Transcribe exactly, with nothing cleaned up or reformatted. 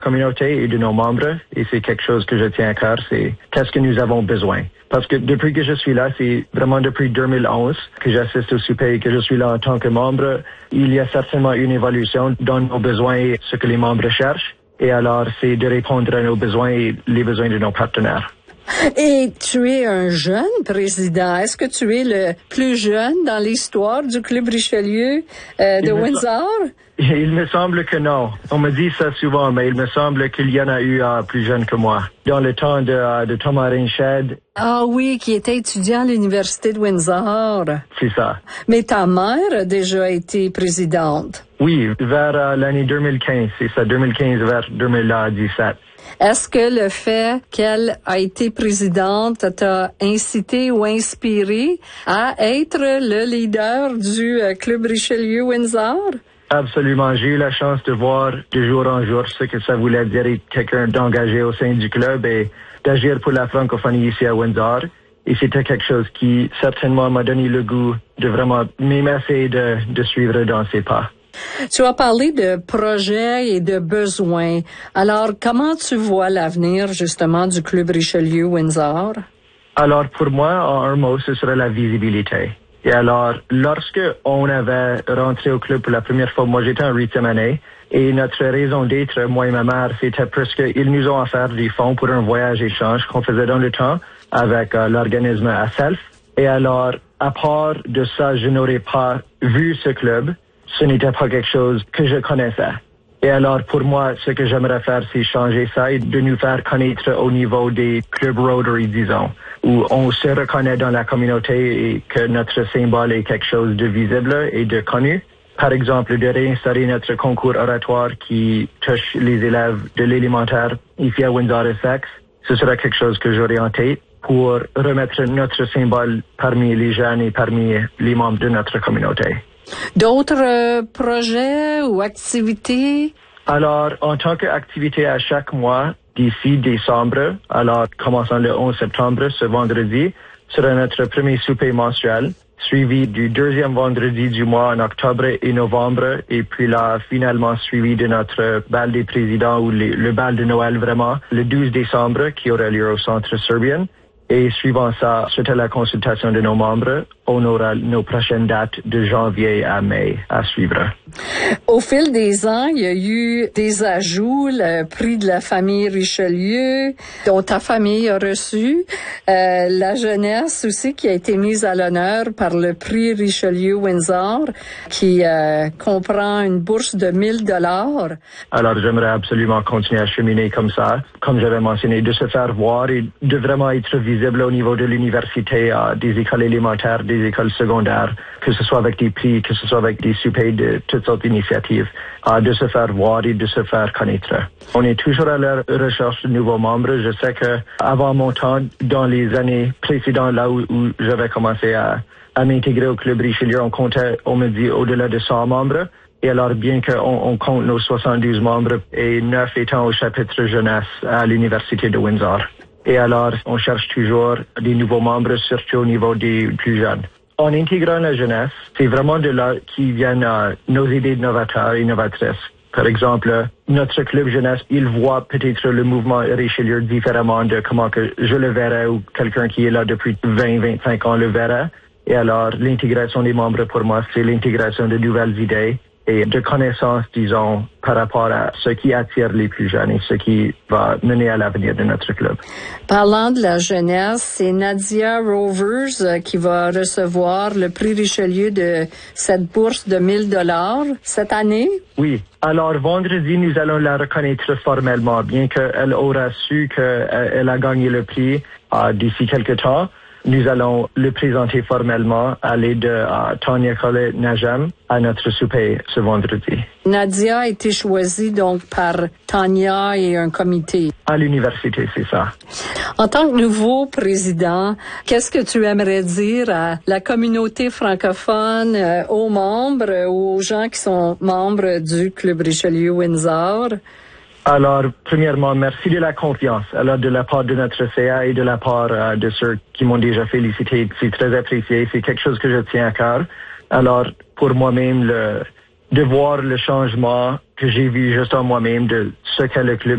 communauté et de nos membres, et c'est quelque chose que je tiens à cœur, c'est qu'est-ce que nous avons besoin. Parce que depuis que je suis là, c'est vraiment depuis deux mille onze que j'assiste au souper et que je suis là en tant que membre. Il y a certainement une évolution dans nos besoins et ce que les membres cherchent. Et alors, c'est de répondre à nos besoins et les besoins de nos partenaires. Et tu es un jeune président. Est-ce que tu es le plus jeune dans l'histoire du Club Richelieu euh, de Windsor? Il me semble que non. On me dit ça souvent, mais il me semble qu'il y en a eu uh, plus jeunes que moi. Dans le temps de, uh, de Thomas Rinched. Ah oui, qui était étudiant à l'Université de Windsor. C'est ça. Mais ta mère a déjà été présidente. Oui, vers uh, l'année deux mille quinze, c'est ça, deux mille quinze vers deux mille dix-sept. Est-ce que le fait qu'elle a été présidente t'a incité ou inspiré à être le leader du uh, Club Richelieu Windsor? Absolument. J'ai eu la chance de voir de jour en jour ce que ça voulait dire être quelqu'un d'engagé au sein du club et d'agir pour la francophonie ici à Windsor. Et c'était quelque chose qui certainement m'a donné le goût de vraiment m'émerger de, de suivre dans ses pas. Tu as parlé de projets et de besoins. Alors, comment tu vois l'avenir justement du Club Richelieu Windsor? Alors, pour moi, en un mot, ce serait la visibilité. Et alors, lorsque on avait rentré au club pour la première fois, moi j'étais en huitième année, et notre raison d'être, moi et ma mère, c'était parce qu'ils nous ont offert des fonds pour un voyage échange qu'on faisait dans le temps avec euh, l'organisme A S E L F. Et alors, à part de ça, je n'aurais pas vu ce club. Ce n'était pas quelque chose que je connaissais. Et alors, pour moi, ce que j'aimerais faire, c'est changer ça et de nous faire connaître au niveau des clubs Rotary, disons, où on se reconnaît dans la communauté et que notre symbole est quelque chose de visible et de connu. Par exemple, de réinstaller notre concours oratoire qui touche les élèves de l'élémentaire ici à Windsor-Essex. Ce sera quelque chose que j'aurai en tête pour remettre notre symbole parmi les jeunes et parmi les membres de notre communauté. D'autres euh, projets ou activités? Alors, en tant qu'activité à chaque mois, d'ici décembre, alors commençant le onze septembre, ce vendredi, sera notre premier souper mensuel, suivi du deuxième vendredi du mois en octobre et novembre, et puis là, finalement suivi de notre bal des présidents ou les, le bal de Noël vraiment, le douze décembre, qui aura lieu au Centre Serbian. Et suivant ça, c'était la consultation de nos membres. On aura nos prochaines dates de janvier à mai à suivre. Au fil des ans, il y a eu des ajouts, le prix de la famille Richelieu, dont ta famille a reçu, euh, la jeunesse aussi qui a été mise à l'honneur par le prix Richelieu Windsor, qui euh, comprend une bourse de mille dollars. Alors, j'aimerais absolument continuer à cheminer comme ça, comme j'avais mentionné, de se faire voir et de vraiment être visible au niveau de l'université, euh, des écoles élémentaires, des écoles secondaires, que ce soit avec des prix, que ce soit avec des soupers de toutes sortes d'initiatives, euh, de se faire voir et de se faire connaître. On est toujours à la recherche de nouveaux membres. Je sais que avant mon temps, dans les années précédentes, là où, où j'avais commencé à, à m'intégrer au Club Richelieu, on comptait, on me dit, au-delà de cent membres. Et alors, bien qu'on on compte nos soixante-douze membres et neuf étant au chapitre jeunesse à l'Université de Windsor. Et alors, on cherche toujours des nouveaux membres, surtout au niveau des plus jeunes. En intégrant la jeunesse, c'est vraiment de là qui viennent euh, nos idées novateurs et innovatrices. Par exemple, notre club jeunesse, il voit peut-être le mouvement Richelieu différemment de comment que je le verrais ou quelqu'un qui est là depuis vingt à vingt-cinq ans le verrait. Et alors, l'intégration des membres pour moi, c'est l'intégration de nouvelles idées et de connaissances, disons, par rapport à ce qui attire les plus jeunes et ce qui va mener à l'avenir de notre club. Parlant de la jeunesse, c'est Nadia Rovers euh, qui va recevoir le prix Richelieu de cette bourse de mille dollars cette année. Oui. Alors, vendredi, nous allons la reconnaître formellement, bien qu'elle aura su qu'elle a gagné le prix euh, d'ici quelque temps. Nous allons le présenter formellement à l'aide de uh, Tanya Khaled Najam à notre souper ce vendredi. Nadia a été choisie donc par Tanya et un comité. À l'université, c'est ça. En tant que nouveau président, qu'est-ce que tu aimerais dire à la communauté francophone, euh, aux membres, aux gens qui sont membres du Club Richelieu Windsor? Alors, premièrement, merci de la confiance. Alors, de la part de notre C A et de la part euh, de ceux qui m'ont déjà félicité, c'est très apprécié. C'est quelque chose que je tiens à cœur. Alors, pour moi-même, le, de voir le changement que j'ai vu juste en moi-même de ce qu'est le club